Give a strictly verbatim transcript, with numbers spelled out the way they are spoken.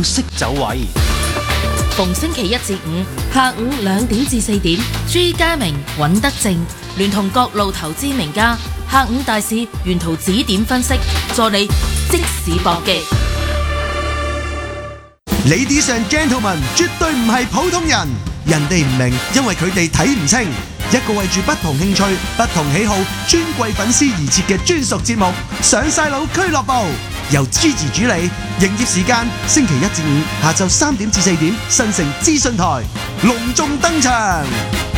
識走位。 逢星期一至五下午兩點至四點，朱家明、尹德正聯同各路投資名家，下午大市沿途指點分析，助你即市搏擊。 Ladies and gentlemen， 絕對唔係普通人，人哋唔明，因為佢哋睇唔清。一個為住不同興趣、不同喜好、專櫃粉絲而設嘅專屬節目《上晒腦俱樂部》，由 Gigi 主理，營業時間星期一至五下晝三點至四點，新城資訊台隆重登場。